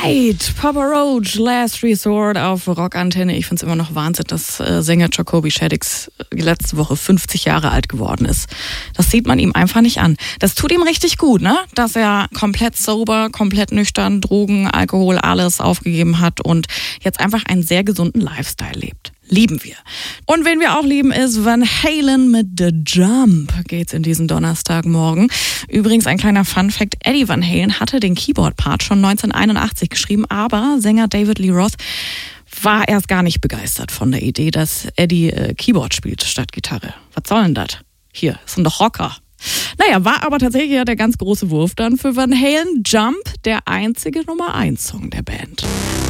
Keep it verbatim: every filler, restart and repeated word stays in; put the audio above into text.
Alright, Papa Roach, Last Resort auf Rockantenne. Ich find's immer noch Wahnsinn, dass äh, Sänger Jacoby Shaddix letzte Woche fünfzig Jahre alt geworden ist. Das sieht man ihm einfach nicht an. Das tut ihm richtig gut, ne? Dass er komplett sober, komplett nüchtern, Drogen, Alkohol, alles aufgegeben hat und jetzt einfach einen sehr gesunden Lifestyle lebt. Lieben wir. Und wen wir auch lieben ist Van Halen mit The Jump. Geht's in diesen Donnerstagmorgen. Übrigens ein kleiner Funfact. Eddie Van Halen hatte den Keyboard-Part schon neunzehnhunderteinundachtzig geschrieben, aber Sänger David Lee Roth war erst gar nicht begeistert von der Idee, dass Eddie äh, Keyboard spielt statt Gitarre. Was soll denn das? Hier, sind doch Rocker. Naja, war aber tatsächlich ja der ganz große Wurf dann für Van Halen. Jump, der einzige Nummer eins Song der Band.